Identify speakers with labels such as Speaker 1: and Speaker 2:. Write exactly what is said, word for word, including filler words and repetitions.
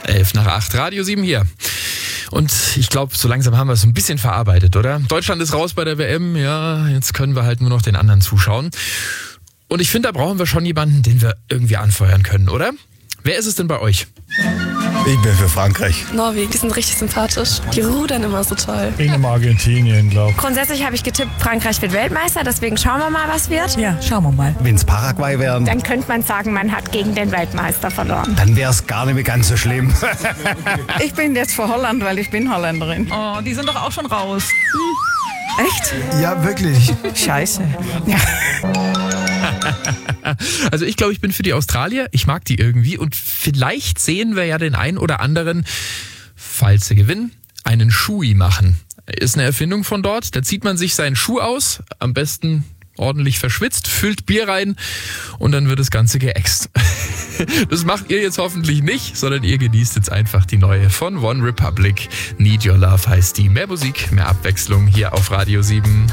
Speaker 1: elf nach acht, Radio sieben hier. Und ich glaube, so langsam haben wir es ein bisschen verarbeitet, oder? Deutschland ist raus bei der W M, ja, jetzt können wir halt nur noch den anderen zuschauen. Und ich finde, da brauchen wir schon jemanden, den wir irgendwie anfeuern können, oder? Wer ist es denn bei euch?
Speaker 2: Ich bin für Frankreich.
Speaker 3: Norwegen, die sind richtig sympathisch. Die rudern immer so toll.
Speaker 4: Ich nehme Argentinien, glaube ich.
Speaker 5: Grundsätzlich habe ich getippt, Frankreich wird Weltmeister, deswegen schauen wir mal, was wird.
Speaker 6: Ja, schauen wir mal.
Speaker 2: Wenn es Paraguay wären,
Speaker 5: Dann könnte man sagen, man hat gegen den Weltmeister verloren.
Speaker 2: dann wäre es gar nicht mehr ganz so schlimm.
Speaker 6: Ich bin jetzt für Holland, weil ich bin Holländerin.
Speaker 7: Oh, die sind doch auch schon raus.
Speaker 6: Echt?
Speaker 2: Ja, wirklich.
Speaker 6: Scheiße.
Speaker 1: Also ich glaube, ich bin für die Australier. Ich mag die irgendwie. Und vielleicht sehen wir ja den einen oder anderen, falls sie gewinnen, einen Schui machen. Ist eine Erfindung von dort. Da zieht man sich seinen Schuh aus, am besten ordentlich verschwitzt, füllt Bier rein und dann wird das Ganze geäxt. Das macht ihr jetzt hoffentlich nicht, sondern ihr genießt jetzt einfach die neue von One Republic. Need Your Love heißt die. Mehr Musik, mehr Abwechslung hier auf Radio sieben.